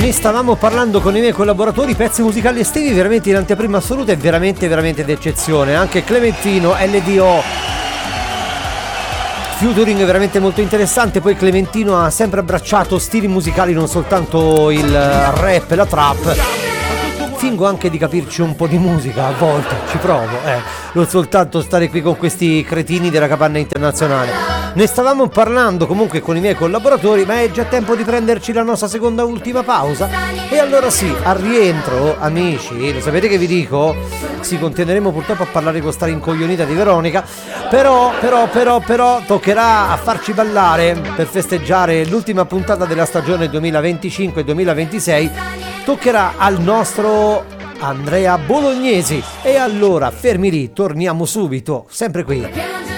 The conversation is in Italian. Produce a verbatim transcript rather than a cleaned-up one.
Ne stavamo parlando con i miei collaboratori, pezzi musicali estivi veramente in anteprima assoluta e veramente veramente d'eccezione. Anche Clementino, L D O, featuring veramente molto interessante. Poi Clementino ha sempre abbracciato stili musicali, non soltanto il rap e la trap. Fingo anche di capirci un po' di musica, a volte ci provo, eh, non soltanto stare qui con questi cretini della capanna internazionale. Ne stavamo parlando comunque con i miei collaboratori, ma è già tempo di prenderci la nostra seconda ultima pausa. E allora sì, al rientro, amici, lo sapete che vi dico? Sì, continueremo purtroppo a parlare con sta rincoglionita di Veronica, però, però, però, però toccherà a farci ballare per festeggiare l'ultima puntata della stagione duemilaventicinque duemilaventisei. Toccherà al nostro Andrea Bolognesi. E allora, fermi lì, torniamo subito, sempre qui